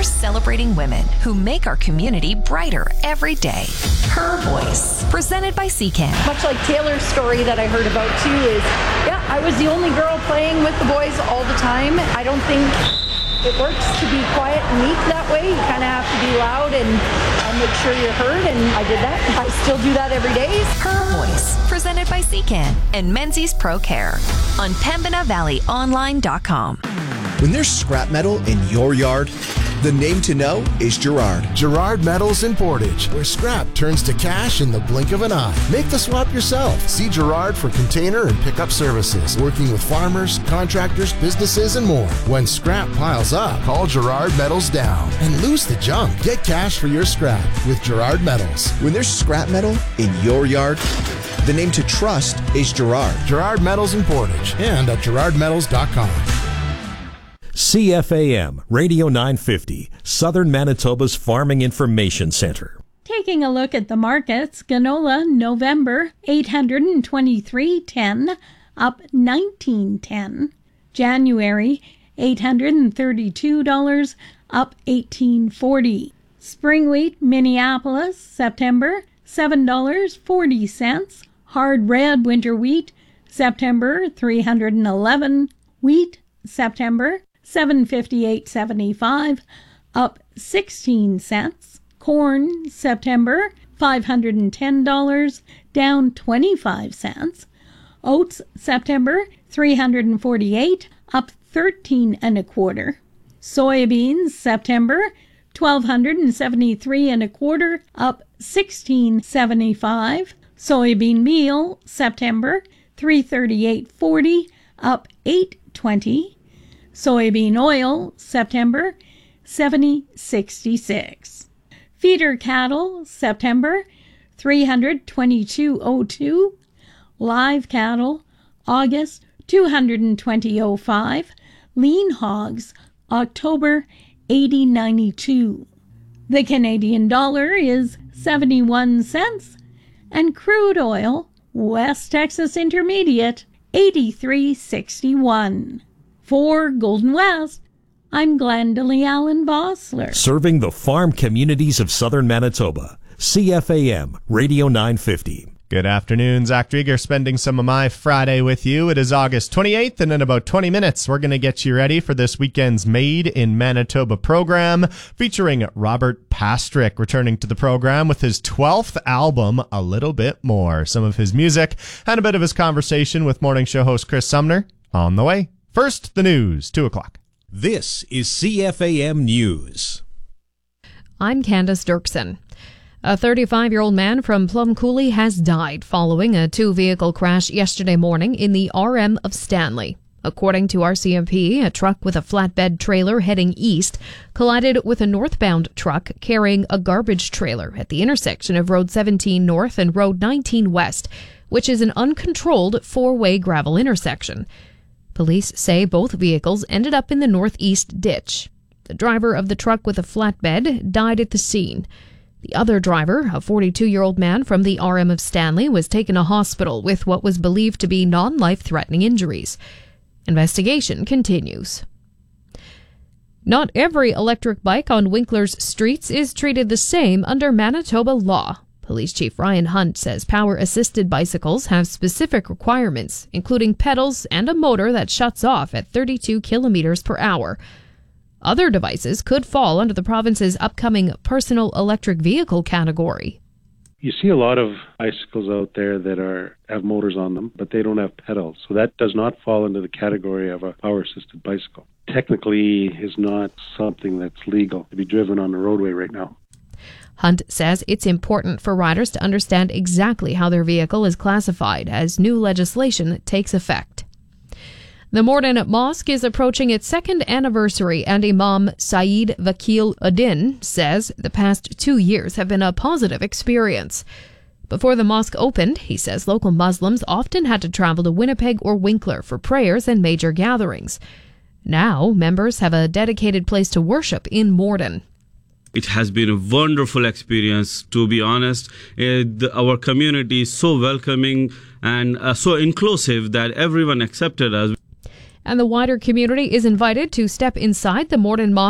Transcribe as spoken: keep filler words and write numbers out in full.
We're celebrating women who make our community brighter every day. Her Voice, presented by C C A M. Much like Taylor's story that I heard about too is, yeah, I was the only girl playing with the boys all the time. I don't think it works to be quiet and meek that way. You kind of have to be loud and uh, make sure you're heard, and I did that. I still do that every day. Her Voice, presented by C C A M and Menzies Pro Care on Pembina Valley Online dot com. When there's scrap metal in your yard, the name to know is Gerard. Gerard Metals in Portage, where scrap turns to cash in the blink of an eye. Make the swap yourself. See Gerard for container and pickup services, working with farmers, contractors, businesses, and more. When scrap piles up, call Gerard Metals down and lose the junk. Get cash for your scrap with Gerard Metals. When there's scrap metal in your yard, the name to trust is Gerard. Gerard Metals in Portage and at gerard metals dot com. C F A M, Radio nine fifty, Southern Manitoba's Farming Information Center. Taking a look at the markets, canola November eight hundred twenty-three dollars and ten cents, up nineteen dollars and ten cents. January eight hundred thirty-two dollars, up eighteen dollars and forty cents. Spring wheat Minneapolis September seven dollars and forty cents. Hard red winter wheat September three hundred eleven dollars. Wheat September seven fifty-eight seventy-five, up sixteen cents. Corn September five hundred ten dollars, down twenty-five cents. Oats September three hundred forty-eight, up thirteen and a quarter. Soybeans September twelve hundred seventy-three and a quarter, up sixteen seventy-five. Soybean meal September three thirty-eight forty, up eight twenty. Soybean oil, September, seventy sixty-six. Feeder cattle, September, three hundred twenty-two oh two. Live cattle, August, two hundred twenty oh five. Lean hogs, October, eighty ninety-two. The Canadian dollar is seventy-one cents, and crude oil, West Texas Intermediate, eighty-three sixty-one. For Golden West, I'm Glendalee Allen Vossler. Serving the farm communities of Southern Manitoba. C F A M, Radio nine fifty. Good afternoon, Zach Drieger spending some of my Friday with you. It is August twenty-eighth, and in about twenty minutes, we're going to get you ready for this weekend's Made in Manitoba program, featuring Robert Pastrick returning to the program with his twelfth album, A Little Bit More. Some of his music and a bit of his conversation with morning show host Chris Sumner on the way. First, the news, two o'clock. This is C F A M News. I'm Candace Dirksen. A thirty-five-year-old man from Plum Coulee has died following a two-vehicle crash yesterday morning in the R M of Stanley. According to R C M P, a truck with a flatbed trailer heading east collided with a northbound truck carrying a garbage trailer at the intersection of Road seventeen North and Road nineteen West, which is an uncontrolled four-way gravel intersection. Police say both vehicles ended up in the northeast ditch. The driver of the truck with a flatbed died at the scene. The other driver, a forty-two-year-old man from the R M of Stanley, was taken to hospital with what was believed to be non-life-threatening injuries. Investigation continues. Not every electric bike on Winkler's streets is treated the same under Manitoba law. Police Chief Ryan Hunt says power-assisted bicycles have specific requirements, including pedals and a motor that shuts off at thirty-two kilometers per hour. Other devices could fall under the province's upcoming personal electric vehicle category. You see a lot of bicycles out there that are have motors on them, but they don't have pedals. So that does not fall into the category of a power-assisted bicycle. Technically, is not something that's legal to be driven on the roadway right now. Hunt says it's important for riders to understand exactly how their vehicle is classified as new legislation takes effect. The Morden Mosque is approaching its second anniversary, and Imam Saeed Vakil Uddin says the past two years have been a positive experience. Before the mosque opened, he says local Muslims often had to travel to Winnipeg or Winkler for prayers and major gatherings. Now, members have a dedicated place to worship in Morden. It has been a wonderful experience, to be honest. Uh, the, our community is so welcoming and uh, so inclusive that everyone accepted us. And the wider community is invited to step inside the Morden Mosque